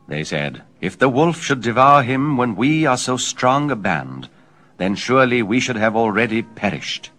They said, "If the wolf should devour him when we are so strong a band, then surely we should have already perished."